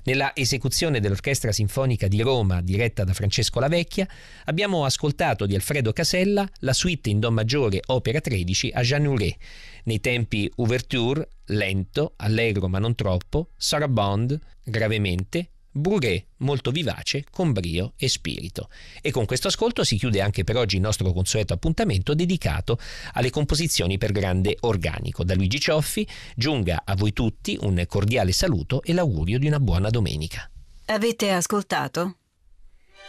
Nella esecuzione dell'Orchestra Sinfonica di Roma, diretta da Francesco Lavecchia, abbiamo ascoltato di Alfredo Casella la suite in Do maggiore opera 13 a Jean Houret, nei tempi ouverture, lento, allegro ma non troppo, sarabande, gravemente, Bourré, molto vivace, con brio e spirito. E con questo ascolto si chiude anche per oggi il nostro consueto appuntamento dedicato alle composizioni per grande organico. Da Luigi Cioffi giunga a voi tutti un cordiale saluto e l'augurio di una buona domenica. Avete ascoltato